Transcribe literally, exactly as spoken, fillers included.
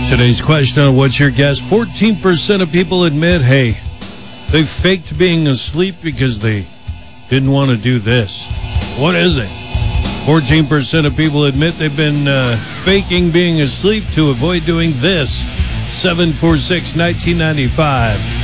Today's question on What's Your Guess? fourteen percent of people admit, hey, they faked being asleep because they didn't want to do this. What is it? fourteen percent of people admit they've been uh, faking being asleep to avoid doing this. seven four six, one nine nine five.